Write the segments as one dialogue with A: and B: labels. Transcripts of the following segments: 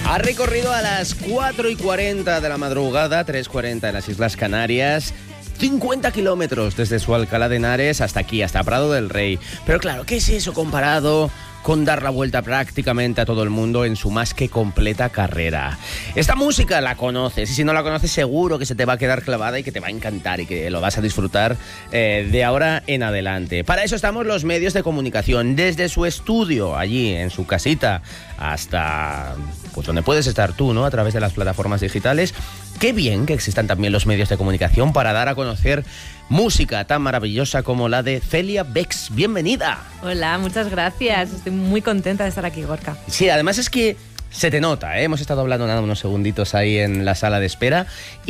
A: Ha recorrido a las 4:40 de la madrugada, 3:40 en las Islas Canarias, 50 kilómetros desde su Alcalá de Henares hasta aquí, hasta Prado del Rey. Pero claro, ¿qué es eso comparado con dar la vuelta prácticamente a todo el mundo en su más que completa carrera? Esta música la conoces, y si no la conoces seguro que se te va a quedar clavada y que te va a encantar y que lo vas a disfrutar de ahora en adelante. Para eso estamos los medios de comunicación, desde su estudio, allí en su casita, hasta pues donde puedes estar tú, ¿no? A través de las plataformas digitales. Qué bien que existan también los medios de comunicación para dar a conocer música tan maravillosa como la de Celia Bex. ¡Bienvenida!
B: Hola, muchas gracias. Estoy muy contenta de estar aquí, Gorka.
A: Sí, además es que se te nota, ¿eh? Hemos estado hablando nada unos segunditos ahí en la sala de espera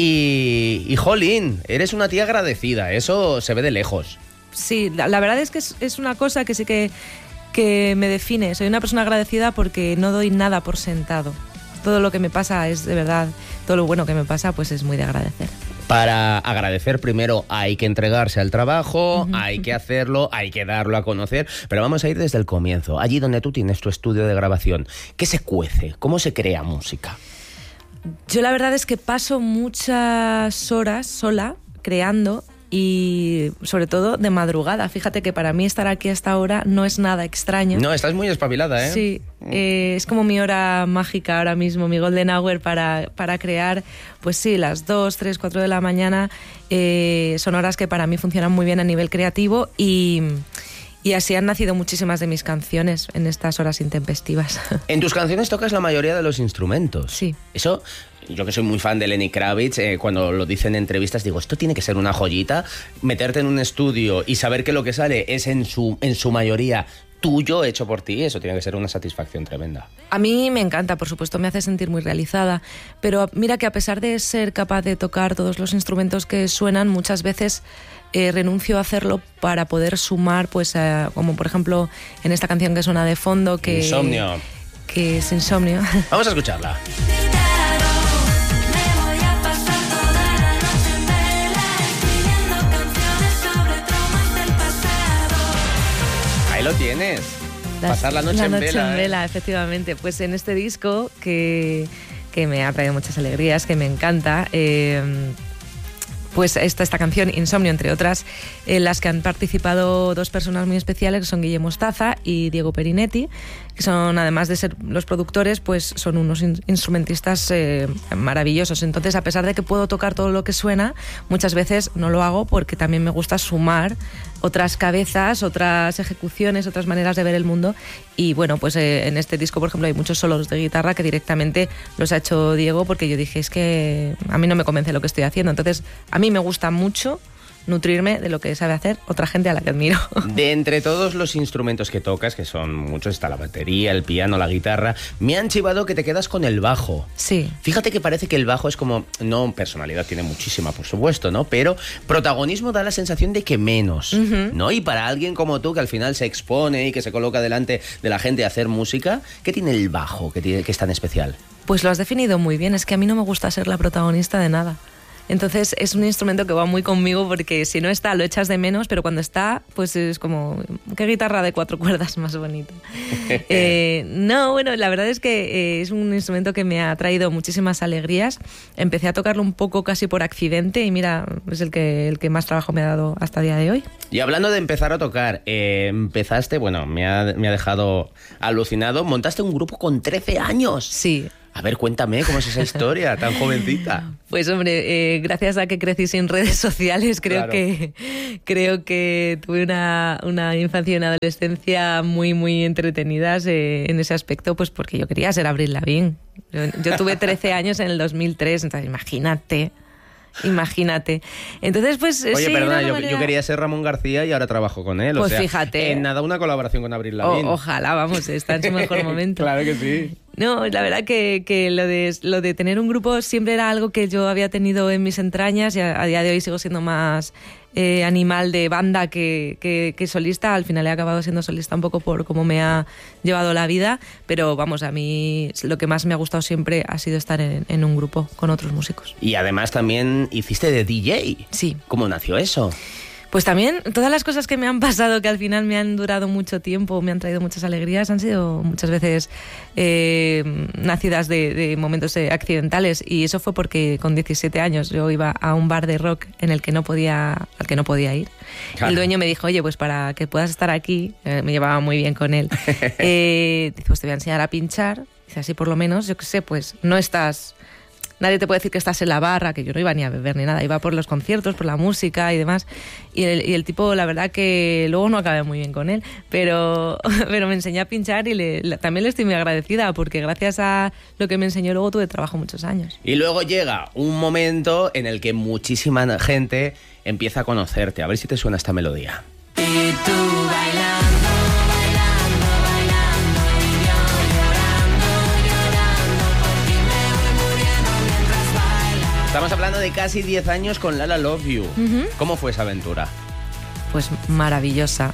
A: y jolín, eres una tía agradecida, eso se ve de lejos.
B: Sí, la verdad es que es una cosa que sí que me define. Soy una persona agradecida porque no doy nada por sentado. Todo lo que me pasa es de verdad, todo lo bueno que me pasa pues es muy de agradecer.
A: Para agradecer primero hay que entregarse al trabajo, hay que hacerlo, hay que darlo a conocer, pero vamos a ir desde el comienzo, allí donde tú tienes tu estudio de grabación. ¿Qué se cuece? ¿Cómo se crea música?
B: Yo la verdad es que paso muchas horas sola creando y sobre todo de madrugada. Fíjate que para mí estar aquí hasta ahora no es nada extraño.
A: No, estás muy espabilada, ¿eh?
B: Sí, es como mi hora mágica ahora mismo, mi golden hour para crear. Pues sí, las 2, 3, 4 de la mañana son horas que para mí funcionan muy bien a nivel creativo y así han nacido muchísimas de mis canciones en estas horas intempestivas.
A: En tus canciones tocas la mayoría de los instrumentos.
B: Sí.
A: Eso, yo que soy muy fan de Lenny Kravitz, cuando lo dicen en entrevistas digo, esto tiene que ser una joyita, meterte en un estudio y saber que lo que sale es en su mayoría tuyo, hecho por ti, eso tiene que ser una satisfacción tremenda.
B: A mí me encanta, por supuesto, me hace sentir muy realizada, pero mira que a pesar de ser capaz de tocar todos los instrumentos que suenan, muchas veces renuncio a hacerlo para poder sumar, pues como por ejemplo en esta canción que suena de fondo, que
A: Insomnio.
B: Que es Insomnio.
A: Vamos a escucharla. Ahí lo tienes. Pasar la noche en vela.
B: Efectivamente. Pues en este disco que me ha traído muchas alegrías, que me encanta, pues esta canción, Insomnio, entre otras, en las que han participado dos personas muy especiales, que son Guille Mostaza y Diego Perinetti, que son, además de ser los productores, pues son unos instrumentistas maravillosos. Entonces, a pesar de que puedo tocar todo lo que suena, muchas veces no lo hago porque también me gusta sumar otras cabezas, otras ejecuciones, otras maneras de ver el mundo. Y bueno, pues en este disco, por ejemplo, hay muchos solos de guitarra que directamente los ha hecho Diego, porque yo dije, es que a mí no me convence lo que estoy haciendo. Entonces, a mí me gusta mucho nutrirme de lo que sabe hacer otra gente a la que admiro.
A: De entre todos los instrumentos que tocas, que son muchos, está la batería, el piano, la guitarra, me han chivado que te quedas con el bajo.
B: Sí.
A: Fíjate que parece que el bajo es como, no, personalidad tiene muchísima, por supuesto, ¿no? Pero protagonismo da la sensación de que menos, ¿no? Y para alguien como tú, que al final se expone y que se coloca delante de la gente a hacer música, ¿qué tiene el bajo que es tan especial?
B: Pues lo has definido muy bien, es que a mí no me gusta ser la protagonista de nada. Entonces es un instrumento que va muy conmigo, porque si no está lo echas de menos, pero cuando está pues es como, qué guitarra de 4 cuerdas más bonita. No, bueno, la verdad es que es un instrumento que me ha traído muchísimas alegrías. Empecé a tocarlo un poco casi por accidente y mira, es el que más trabajo me ha dado hasta el día de hoy.
A: Y hablando de empezar a tocar, empezaste, bueno, me ha dejado alucinado, montaste un grupo con 13 años.
B: Sí.
A: A ver, cuéntame, ¿cómo es esa historia tan jovencita?
B: Pues hombre, gracias a que crecí sin redes sociales, creo que tuve una infancia y una adolescencia muy, muy entretenidas en ese aspecto, pues porque yo quería ser Avril Lavigne. Yo tuve 13 años en el 2003, entonces imagínate. Entonces, pues
A: oye,
B: sí,
A: perdona, yo quería ser Ramón García y ahora trabajo con él.
B: Pues
A: o sea,
B: fíjate.
A: En nada una colaboración con Avril Lavigne.
B: Ojalá, vamos, está en su mejor momento.
A: Claro que sí.
B: No, la verdad que lo de tener un grupo siempre era algo que yo había tenido en mis entrañas, y a día de hoy sigo siendo más animal de banda que solista. Al final he acabado siendo solista un poco por cómo me ha llevado la vida, pero vamos, a mí lo que más me ha gustado siempre ha sido estar en un grupo con otros músicos.
A: Y además también hiciste de DJ.
B: Sí.
A: ¿Cómo nació eso?
B: Pues también todas las cosas que me han pasado, que al final me han durado mucho tiempo, me han traído muchas alegrías, han sido muchas veces nacidas de momentos accidentales, y eso fue porque con 17 años yo iba a un bar de rock en el que no podía ir. Claro. El dueño me dijo, oye, pues para que puedas estar aquí, me llevaba muy bien con él, dice, pues te voy a enseñar a pinchar, dice, así por lo menos, yo qué sé, pues no estás... Nadie te puede decir que estás en la barra, que yo no iba ni a beber ni nada, iba por los conciertos, por la música y demás. Y el tipo, la verdad que luego no acabé muy bien con él, pero me enseñó a pinchar y también le estoy muy agradecida, porque gracias a lo que me enseñó luego tuve trabajo muchos años.
A: Y luego llega un momento en el que muchísima gente empieza a conocerte. A ver si te suena esta melodía.
C: Y tú bailando.
A: Estamos hablando de casi 10 años con Lala Love You. Uh-huh. ¿Cómo fue esa aventura?
B: Pues maravillosa.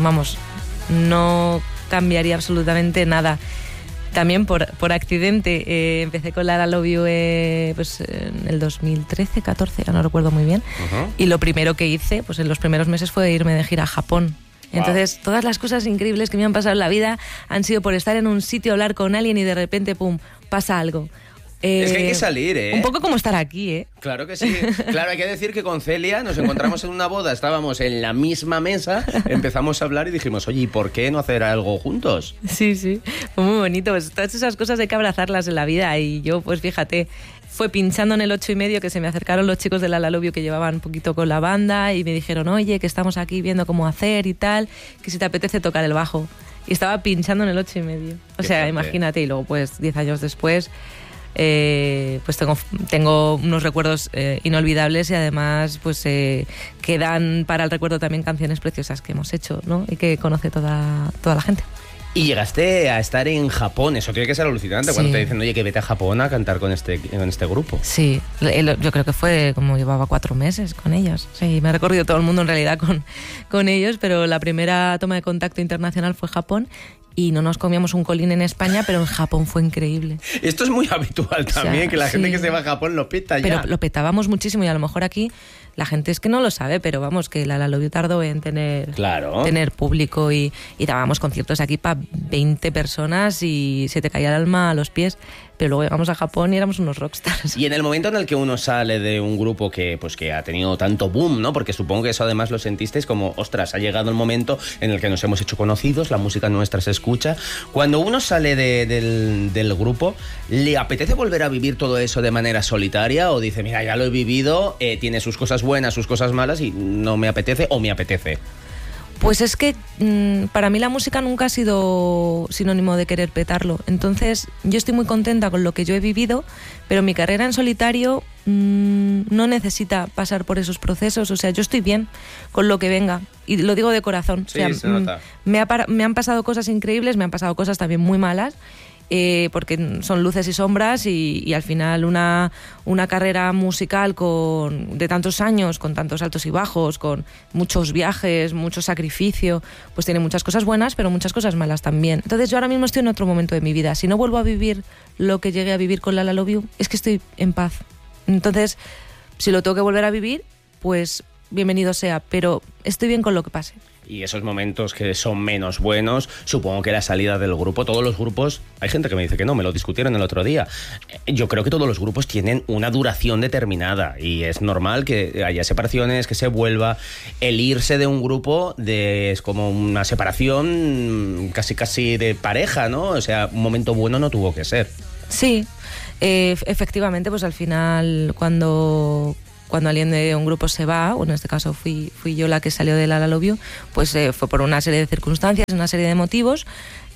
B: No cambiaría absolutamente nada. También por accidente empecé con Lala Love You pues en el 2013, 14, ya no recuerdo muy bien. Uh-huh. Y lo primero que hice, pues en los primeros meses, fue irme de gira a Japón. Wow. Entonces, todas las cosas increíbles que me han pasado en la vida han sido por estar en un sitio, hablar con alguien y de repente, pum, pasa algo.
A: Es que hay que salir, ¿eh?
B: Un poco como estar aquí, ¿eh?
A: Claro que sí. Claro, hay que decir que con Celia nos encontramos en una boda, estábamos en la misma mesa, empezamos a hablar y dijimos, oye, ¿y por qué no hacer algo juntos?
B: Sí, fue muy bonito. Pues todas esas cosas hay que abrazarlas en la vida, y yo, pues fíjate, fue pinchando en el 8:30 que se me acercaron los chicos de Lala Love You, que llevaban un poquito con la banda, y me dijeron, oye, que estamos aquí viendo cómo hacer y tal, que si te apetece tocar el bajo. Y estaba pinchando en el 8:30. O sea, imagínate, y luego pues 10 años después... pues tengo unos recuerdos inolvidables, y además pues quedan para el recuerdo también canciones preciosas que hemos hecho, ¿no? Y que conoce toda la gente.
A: Y llegaste a estar en Japón, eso tiene que ser alucinante, sí. Cuando te dicen, oye, que vete a Japón a cantar con este grupo.
B: Sí, yo creo que fue como llevaba 4 meses con ellos. Sí, me ha recorrido todo el mundo en realidad con ellos, pero la primera toma de contacto internacional fue Japón. Y no nos comíamos un colín en España, pero en Japón fue increíble.
A: Esto es muy habitual también, o sea, que la gente que se va a Japón lo peta ya.
B: Pero lo petábamos muchísimo, y a lo mejor aquí la gente es que no lo sabe, pero vamos, que Lala Love You tardó en tener público, y dábamos conciertos aquí para 20 personas y se te caía el alma a los pies. Pero luego llegamos a Japón y éramos unos rockstars.
A: Y en el momento en el que uno sale de un grupo que ha tenido tanto boom, ¿no? Porque supongo que eso además lo sentisteis como, ostras, ha llegado el momento en el que nos hemos hecho conocidos, la música nuestra se escucha. Cuando uno sale del grupo, ¿le apetece volver a vivir todo eso de manera solitaria? ¿O dice, mira, ya lo he vivido, tiene sus cosas buenas, sus cosas malas, y no me apetece, o me apetece?
B: Pues es que para mí la música nunca ha sido sinónimo de querer petarlo. Entonces yo estoy muy contenta con lo que yo he vivido, pero mi carrera en solitario no necesita pasar por esos procesos. O sea, yo estoy bien con lo que venga, y lo digo de corazón.
A: Sí,
B: o sea,
A: se nota.
B: Me han pasado cosas increíbles, me han pasado cosas también muy malas, porque son luces y sombras, y al final una carrera musical de tantos años, con tantos altos y bajos, con muchos viajes, mucho sacrificio, pues tiene muchas cosas buenas, pero muchas cosas malas también. Entonces yo ahora mismo estoy en otro momento de mi vida. Si no vuelvo a vivir lo que llegué a vivir con Lala Love You, es que estoy en paz. Entonces, si lo tengo que volver a vivir, pues bienvenido sea, pero estoy bien con lo que pase.
A: Y esos momentos que son menos buenos, supongo que la salida del grupo, todos los grupos, hay gente que me dice que no, me lo discutieron el otro día. Yo creo que todos los grupos tienen una duración determinada, y es normal que haya separaciones, que se vuelva. El irse de un grupo es como una separación casi de pareja, ¿no? O sea, un momento bueno no tuvo que ser.
B: Sí, efectivamente, pues al final cuando alguien de un grupo se va, o en este caso fui yo la que salió de Lala Love You, pues fue por una serie de circunstancias, una serie de motivos,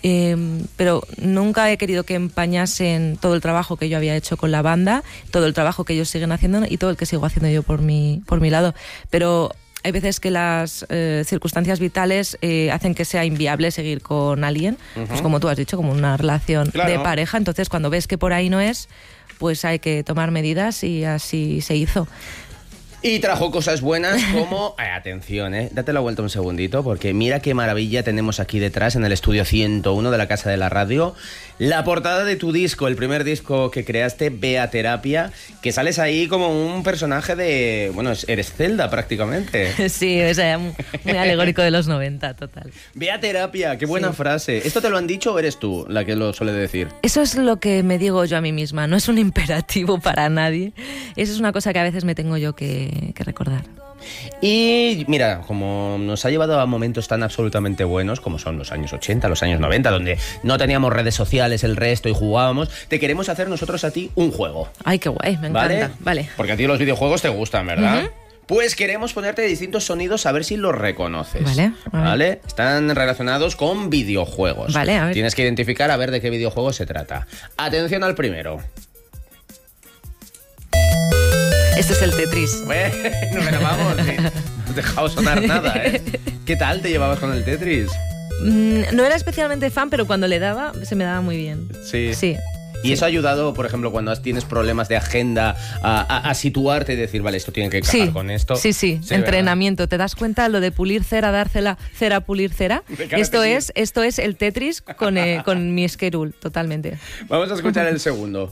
B: pero nunca he querido que empañasen todo el trabajo que yo había hecho con la banda, todo el trabajo que ellos siguen haciendo y todo el que sigo haciendo yo por mi lado. Pero hay veces que las circunstancias vitales hacen que sea inviable seguir con alguien, pues como tú has dicho, como una relación de pareja. Entonces, cuando ves que por ahí no es, pues hay que tomar medidas, y así se hizo.
A: Y trajo cosas buenas como... atención, date la vuelta un segundito, porque mira qué maravilla tenemos aquí detrás en el estudio 101 de la Casa de la Radio. La portada de tu disco, el primer disco que creaste, Beaterapia, que sales ahí como un personaje de... Bueno, eres Zelda prácticamente.
B: Sí, o sea, muy alegórico de los 90, total.
A: Beaterapia, qué buena frase. ¿Esto te lo han dicho o eres tú la que lo suele decir?
B: Eso es lo que me digo yo a mí misma, no es un imperativo para nadie. Eso es una cosa que a veces me tengo yo que recordar.
A: Y mira, como nos ha llevado a momentos tan absolutamente buenos como son los años 80, los años 90, donde no teníamos redes sociales, el resto, y jugábamos, te queremos hacer nosotros a ti un juego.
B: Ay, qué guay, me encanta. Vale.
A: Porque a ti los videojuegos te gustan, ¿verdad? Pues queremos ponerte distintos sonidos a ver si los reconoces. Vale. Están relacionados con videojuegos.
B: Vale, a ver.
A: Tienes que identificar a ver de qué videojuego se trata. Atención al primero.
B: Este es el Tetris.
A: Bueno, pero vamos, no has dejado sonar nada, ¿eh? ¿Qué tal te llevabas con el Tetris?
B: No era especialmente fan, pero cuando le daba, se me daba muy bien.
A: Sí. ¿Y eso ha ayudado, por ejemplo, cuando tienes problemas de agenda, a situarte y decir, vale, esto tiene que encajar con esto?
B: Sí, entrenamiento. ¿Verdad? ¿Te das cuenta lo de pulir cera, dar cera, pulir cera? Esto es el Tetris con mi schedule, totalmente.
A: Vamos a escuchar el segundo.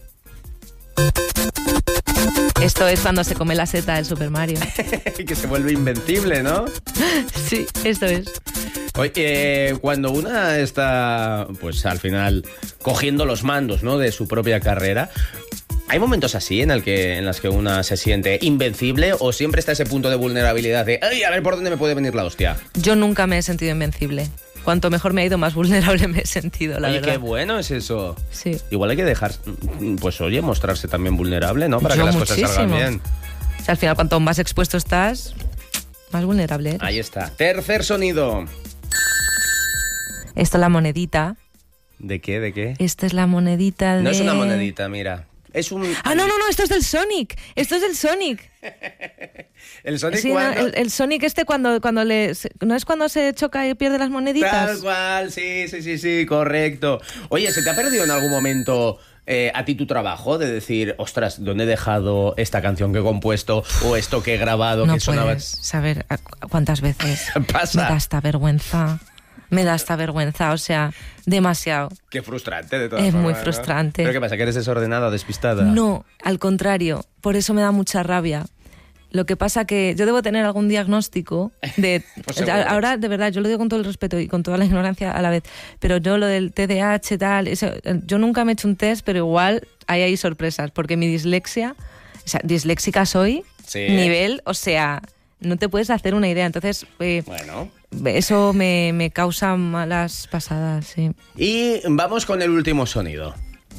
B: Esto es cuando se come la seta del Super Mario.
A: Que se vuelve invencible, ¿no?
B: Sí, esto es.
A: Oye, cuando una está, pues al final, cogiendo los mandos, ¿no?, de su propia carrera, ¿hay momentos así en las que una se siente invencible o siempre está ese punto de vulnerabilidad de, ay, a ver por dónde me puede venir la hostia?
B: Yo nunca me he sentido invencible. Cuanto mejor me ha ido, más vulnerable me he sentido, la verdad.
A: Qué bueno es eso.
B: Sí.
A: Igual hay que dejar, pues oye, mostrarse también vulnerable, ¿no? Para que las cosas salgan bien.
B: O sea, al final, cuanto más expuesto estás, más vulnerable eres.
A: Ahí está. Tercer sonido.
B: Esto es la monedita.
A: ¿De qué? ¿De qué?
B: Esta es la monedita de...
A: No es una monedita, mira. Es un...
B: Ah, no, esto es del Sonic. Esto es del Sonic.
A: ¿El Sonic
B: sí,
A: cuándo?
B: El Sonic cuando le... ¿No es cuando se choca y pierde las moneditas?
A: Tal cual, sí, correcto. Oye, ¿se te ha perdido en algún momento a ti tu trabajo? De decir, ostras, ¿dónde he dejado esta canción que he compuesto o esto que he grabado?
B: No
A: que sonaba...
B: puedes saber cuántas veces.
A: Pasa.
B: Me da esta vergüenza, o sea, demasiado.
A: Qué frustrante, de todas formas.
B: Es muy
A: ¿no?
B: frustrante.
A: ¿Pero qué pasa, que eres desordenada o despistada?
B: No, al contrario, por eso me da mucha rabia. Lo que pasa que yo debo tener algún diagnóstico de...
A: Pues
B: ahora, de verdad, yo lo digo con todo el respeto y con toda la ignorancia a la vez, pero yo lo del TDAH, tal, eso, yo nunca me he hecho un test, pero igual hay sorpresas, porque mi dislexia, o sea, disléxica soy, nivel, o sea, no te puedes hacer una idea. Entonces,
A: bueno,
B: eso me causa malas pasadas, sí.
A: Y vamos con el último sonido.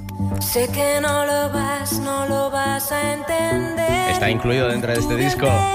C: Sé que no lo vas a entender.
A: Está incluido dentro de este disco.